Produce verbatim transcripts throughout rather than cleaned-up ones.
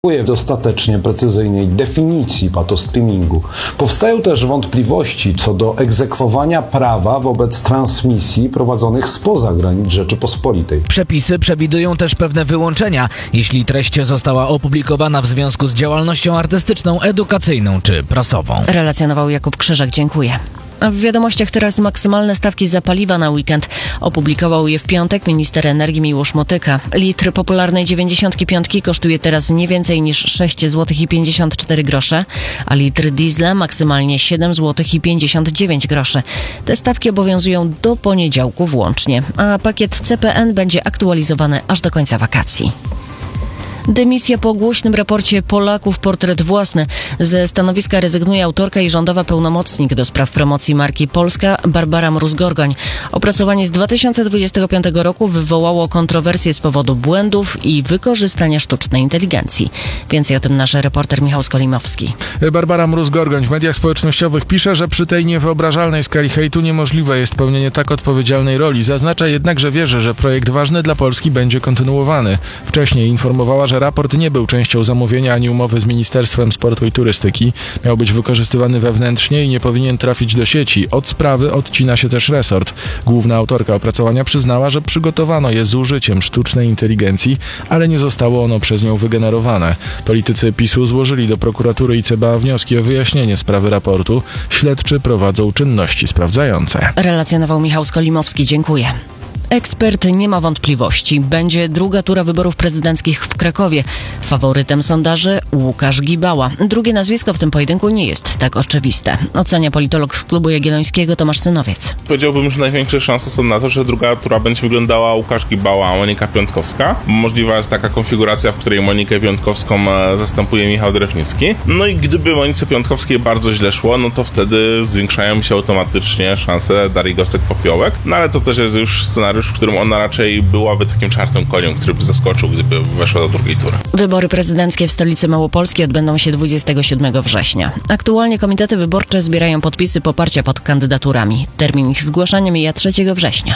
Brakuje dostatecznie precyzyjnej definicji patostreamingu. Powstają też wątpliwości co do egzekwowania prawa wobec transmisji prowadzonych spoza granic Rzeczypospolitej. Przepisy przewidują też pewne wyłączenia, jeśli treść została opublikowana w związku z działalnością artystyczną, edukacyjną czy prasową. Relacjonował Jakub Krzyżak, dziękuję. A w wiadomościach teraz maksymalne stawki za paliwa na weekend. Opublikował je w piątek minister energii Miłosz Motyka. Litr popularnej dziewięćdziesiątki piątki kosztuje teraz nie więcej niż sześć złotych i pięćdziesiąt cztery grosze, a litr diesla maksymalnie siedem złotych i pięćdziesiąt dziewięć groszy. Te stawki obowiązują do poniedziałku włącznie, a pakiet C P N będzie aktualizowany aż do końca wakacji. Dymisja po głośnym raporcie Polaków Portret Własny. Ze stanowiska rezygnuje autorka i rządowa pełnomocnik do spraw promocji marki Polska Barbara Mróz-Gorgoń. Opracowanie z dwa tysiące dwudziestego piątego roku wywołało kontrowersje z powodu błędów i wykorzystania sztucznej inteligencji. Więcej o tym nasz reporter Michał Skolimowski. Barbara Mróz-Gorgoń w mediach społecznościowych pisze, że przy tej niewyobrażalnej skali hejtu niemożliwe jest pełnienie tak odpowiedzialnej roli. Zaznacza jednak, że wierzy, że projekt ważny dla Polski będzie kontynuowany. Wcześniej informowała, że raport nie był częścią zamówienia ani umowy z Ministerstwem Sportu i Turystyki. Miał być wykorzystywany wewnętrznie i nie powinien trafić do sieci. Od sprawy odcina się też resort. Główna autorka opracowania przyznała, że przygotowano je z użyciem sztucznej inteligencji, ale nie zostało ono przez nią wygenerowane. Politycy PiSu złożyli do prokuratury i C B A wnioski o wyjaśnienie sprawy raportu. Śledczy prowadzą czynności sprawdzające. Relacjonował Michał Skolimowski, dziękuję. Ekspert nie ma wątpliwości. Będzie druga tura wyborów prezydenckich w Krakowie. Faworytem sondaży Łukasz Gibała. Drugie nazwisko w tym pojedynku nie jest tak oczywiste. Ocenia politolog z Klubu Jagiellońskiego Tomasz Cynowiec. Powiedziałbym, że największe szanse są na to, że druga tura będzie wyglądała Łukasz Gibała, a Monika Piątkowska. Możliwa jest taka konfiguracja, w której Monikę Piątkowską zastępuje Michał Drewnicki. No i gdyby Monice Piątkowskiej bardzo źle szło, no to wtedy zwiększają się automatycznie szanse Darii Gosek-Popiołek. No ale to też jest już scenariusz, w którym ona raczej byłaby takim czarnym koniem, który by zaskoczył, gdyby weszła do drugiej tury. Wybory prezydenckie w stolicy Małopolski odbędą się dwudziestego siódmego września. Aktualnie komitety wyborcze zbierają podpisy poparcia pod kandydaturami. Termin ich zgłaszania mija trzeciego września.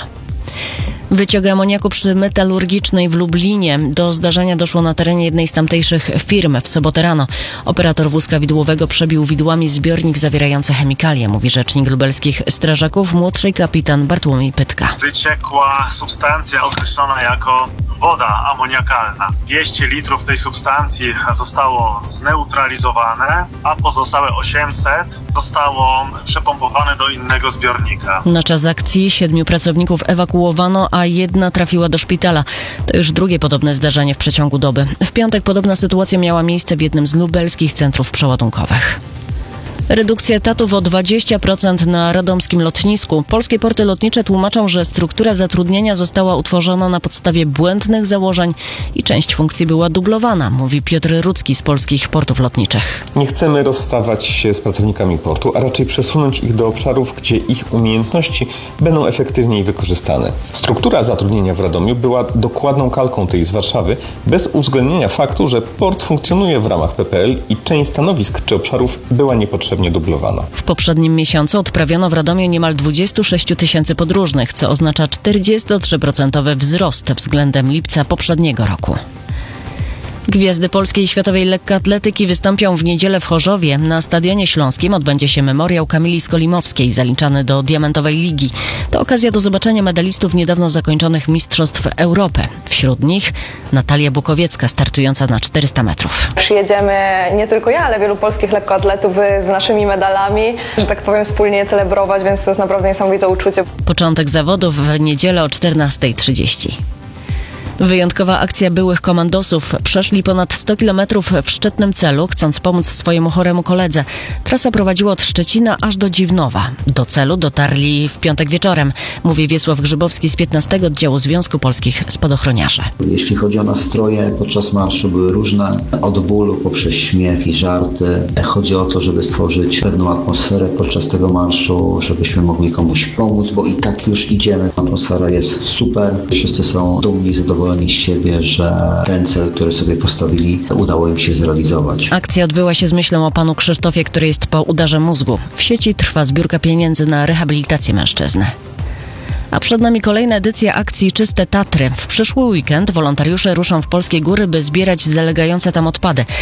Wyciąg amoniaku przy metalurgicznej w Lublinie. Do zdarzenia doszło na terenie jednej z tamtejszych firm w sobotę rano. Operator wózka widłowego przebił widłami zbiornik zawierający chemikalie, mówi rzecznik lubelskich strażaków, młodszy kapitan Bartłomiej Pytka. Wyciekła substancja określona jako woda amoniakalna. dwieście litrów tej substancji zostało zneutralizowane, a pozostałe osiemset zostało przepompowane do innego zbiornika. Na czas akcji siedmiu pracowników ewakuowano, a jedna trafiła do szpitala. To już drugie podobne zdarzenie w przeciągu doby. W piątek podobna sytuacja miała miejsce w jednym z lubelskich centrów przeładunkowych. Redukcja etatów o dwadzieścia procent na radomskim lotnisku. Polskie porty lotnicze tłumaczą, że struktura zatrudnienia została utworzona na podstawie błędnych założeń i część funkcji była dublowana, mówi Piotr Rudzki z Polskich Portów Lotniczych. Nie chcemy rozstawać się z pracownikami portu, a raczej przesunąć ich do obszarów, gdzie ich umiejętności będą efektywniej wykorzystane. Struktura zatrudnienia w Radomiu była dokładną kalką tej z Warszawy, bez uwzględnienia faktu, że port funkcjonuje w ramach P P L i część stanowisk czy obszarów była niepotrzebna. Dublowana. W poprzednim miesiącu odprawiono w Radomiu niemal dwadzieścia sześć tysięcy podróżnych, co oznacza czterdzieści trzy procent wzrost względem lipca poprzedniego roku. Gwiazdy polskiej i światowej lekkoatletyki wystąpią w niedzielę w Chorzowie. Na Stadionie Śląskim odbędzie się memoriał Kamili Skolimowskiej, zaliczany do Diamentowej Ligi. To okazja do zobaczenia medalistów niedawno zakończonych Mistrzostw Europy. Wśród nich Natalia Bukowiecka, startująca na czterysta metrów. Przyjedziemy nie tylko ja, ale wielu polskich lekkoatletów z naszymi medalami, że tak powiem, wspólnie celebrować, więc to jest naprawdę niesamowite uczucie. Początek zawodów w niedzielę o czternasta trzydzieści. Wyjątkowa akcja byłych komandosów. Przeszli ponad sto kilometrów w szczytnym celu, chcąc pomóc swojemu choremu koledze. Trasa prowadziła od Szczecina aż do Dziwnowa. Do celu dotarli w piątek wieczorem, mówi Wiesław Grzybowski z piętnastego Oddziału Związku Polskich Spadochroniarzy. Jeśli chodzi o nastroje, podczas marszu były różne, od bólu poprzez śmiech i żarty. Chodzi o to, żeby stworzyć pewną atmosferę podczas tego marszu, żebyśmy mogli komuś pomóc, bo i tak już idziemy. Atmosfera jest super, wszyscy są dumni, zadowoleni z siebie, że ten cel, który sobie postawili, udało im się zrealizować. Akcja odbyła się z myślą o panu Krzysztofie, który jest po udarze mózgu. W sieci trwa zbiórka pieniędzy na rehabilitację mężczyzny. A przed nami kolejna edycja akcji Czyste Tatry. W przyszły weekend wolontariusze ruszą w polskie góry, by zbierać zalegające tam odpady.